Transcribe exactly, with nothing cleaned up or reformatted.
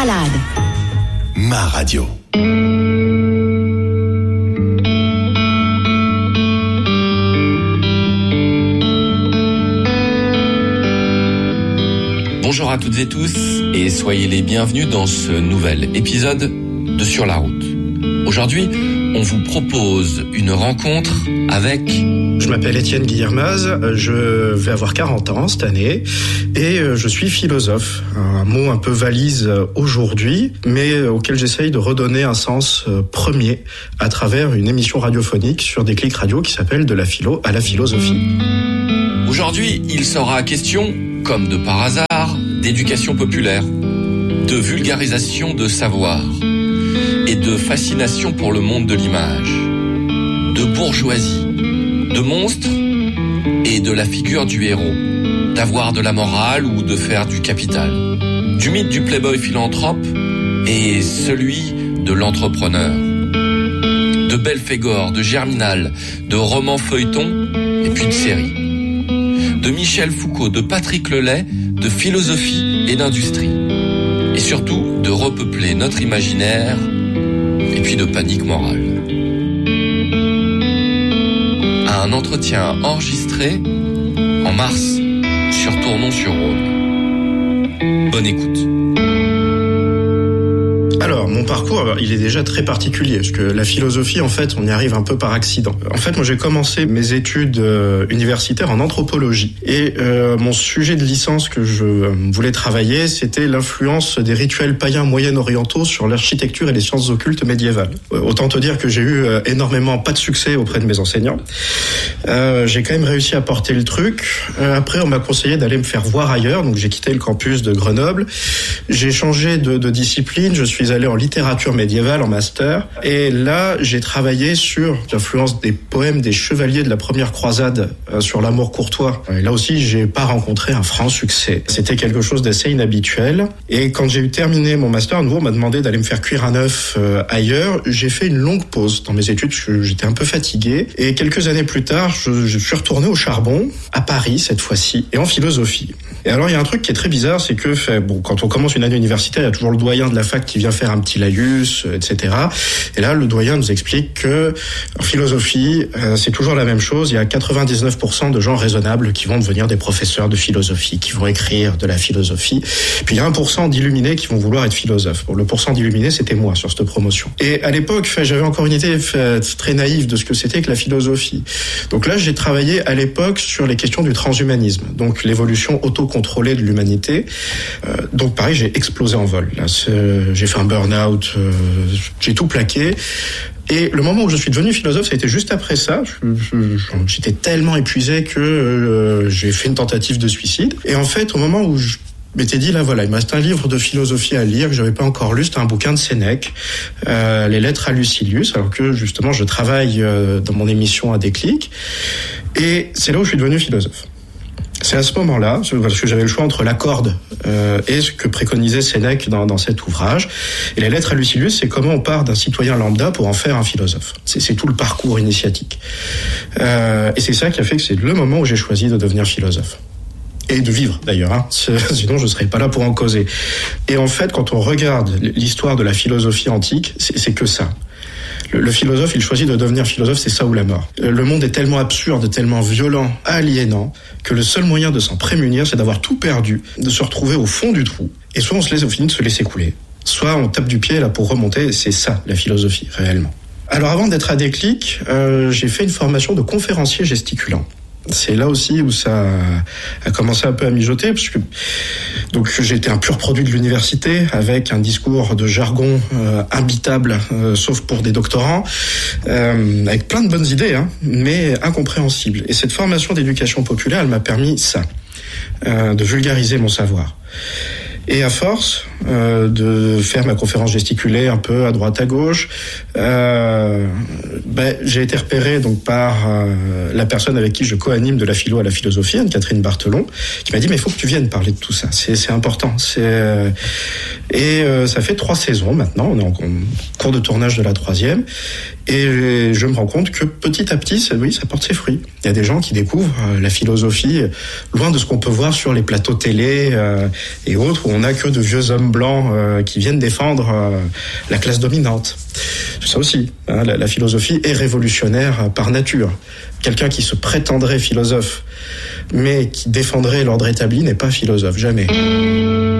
Balade. Ma radio. Bonjour à toutes et tous et soyez les bienvenus dans ce nouvel épisode de Sur la route. Aujourd'hui, on vous propose une rencontre avec... Je m'appelle Étienne Guillermaz, je vais avoir quarante ans cette année et je suis philosophe. Un mot un peu valise aujourd'hui, mais auquel j'essaye de redonner un sens premier à travers une émission radiophonique sur Déclic Radio qui s'appelle De la philo à la philosophie. Aujourd'hui, il sera question, comme de par hasard, d'éducation populaire, de vulgarisation de savoir et de fascination pour le monde de l'image, de bourgeoisie, de monstres et de la figure du héros, d'avoir de la morale ou de faire du capital, du mythe du playboy philanthrope et celui de l'entrepreneur, de Belphégor, de Germinal, de romans feuilletons et puis de séries, de Michel Foucault, de Patrick Lelay, de philosophie et d'industrie, et surtout de repeupler notre imaginaire et puis de panique morale. Un entretien enregistré en mars sur Tournon-sur-Rhône. Bonne écoute. Alors, mon parcours, il est déjà très particulier, parce que la philosophie, en fait, on y arrive un peu par accident. En fait, moi, j'ai commencé mes études euh, universitaires en anthropologie. Et euh, mon sujet de licence que je euh, voulais travailler, c'était l'influence des rituels païens moyen-orientaux sur l'architecture et les sciences occultes médiévales. Euh, autant te dire que j'ai eu euh, énormément pas de succès auprès de mes enseignants. Euh, j'ai quand même réussi à porter le truc. Euh, après, on m'a conseillé d'aller me faire voir ailleurs, donc j'ai quitté le campus de Grenoble. J'ai changé de, de discipline, je suis allé en littérature médiévale en master et là j'ai travaillé sur l'influence des poèmes des chevaliers de la première croisade euh, sur l'amour courtois. Et là aussi j'ai pas rencontré un franc succès. C'était quelque chose d'assez inhabituel et quand j'ai eu terminé mon master, à nouveau on m'a demandé d'aller me faire cuire un œuf euh, ailleurs. J'ai fait une longue pause dans mes études parce que j'étais un peu fatigué et quelques années plus tard je, je suis retourné au charbon à Paris cette fois-ci et en philosophie. Et alors il y a un truc qui est très bizarre, c'est que fait, bon, quand on commence une année universitaire, il y a toujours le doyen de la fac qui vient faire un petit laïus, et cetera. Et là, le doyen nous explique que en philosophie, euh, c'est toujours la même chose. Il y a quatre-vingt-dix-neuf pour cent de gens raisonnables qui vont devenir des professeurs de philosophie, qui vont écrire de la philosophie. Puis il y a un pour cent d'illuminés qui vont vouloir être philosophes. Bon, le pourcent d'illuminés, c'était moi sur cette promotion. Et à l'époque, fait, j'avais encore une idée fait, très naïve de ce que c'était que la philosophie. Donc là, j'ai travaillé à l'époque sur les questions du transhumanisme, donc l'évolution autocontrôlée de l'humanité. Euh, donc pareil, j'ai explosé en vol. Là, c'est, j'ai fait un burn-out, euh, j'ai tout plaqué. Et le moment où je suis devenu philosophe, ça a été juste après ça. Je, je, j'étais tellement épuisé que euh, j'ai fait une tentative de suicide. Et en fait, au moment où je m'étais dit, là voilà, il me reste un livre de philosophie à lire que j'avais pas encore lu, c'était un bouquin de Sénèque, euh, les Lettres à Lucilius, alors que justement je travaille euh, dans mon émission à Déclic. Et c'est là où je suis devenu philosophe. C'est à ce moment-là, parce que j'avais le choix entre la corde euh, et ce que préconisait Sénèque dans, dans cet ouvrage. Et les Lettres à Lucilius, c'est comment on part d'un citoyen lambda pour en faire un philosophe. C'est, c'est tout le parcours initiatique. Euh, et c'est ça qui a fait que c'est le moment où j'ai choisi de devenir philosophe. Et de vivre, d'ailleurs, hein. Sinon je ne serais pas là pour en causer. Et en fait, quand on regarde l'histoire de la philosophie antique, c'est, c'est que ça. Le, le philosophe, il choisit de devenir philosophe, c'est ça ou la mort. Le monde est tellement absurde, tellement violent, aliénant, que le seul moyen de s'en prémunir, c'est d'avoir tout perdu, de se retrouver au fond du trou. Et soit on se laisse, on finit de se laisser couler, soit on tape du pied là pour remonter. C'est ça, la philosophie, réellement. Alors avant d'être à Déclic, euh, j'ai fait une formation de conférencier gesticulant. C'est là aussi où ça a commencé un peu à mijoter, parce que donc j'étais un pur produit de l'université avec un discours de jargon euh, imbitable, euh, sauf pour des doctorants, euh, avec plein de bonnes idées, hein, mais incompréhensibles. Et cette formation d'éducation populaire, elle m'a permis ça, euh, de vulgariser mon savoir. Et à force euh, de faire ma conférence gesticulée un peu à droite à gauche, euh, ben, j'ai été repéré donc par euh, la personne avec qui je co-anime de la philo à la philosophie, Anne-Catherine Barthelon, qui m'a dit mais il faut que tu viennes parler de tout ça, c'est, c'est important. C'est, euh... Et euh, ça fait trois saisons maintenant, on est en cours de tournage de la troisième. Et je me rends compte que petit à petit, ça, oui, ça porte ses fruits. Il y a des gens qui découvrent euh, la philosophie loin de ce qu'on peut voir sur les plateaux télé euh, et autres, où on n'a que de vieux hommes blancs euh, qui viennent défendre euh, la classe dominante. Ça aussi, hein, la, la philosophie est révolutionnaire par nature. Quelqu'un qui se prétendrait philosophe, mais qui défendrait l'ordre établi n'est pas philosophe, jamais.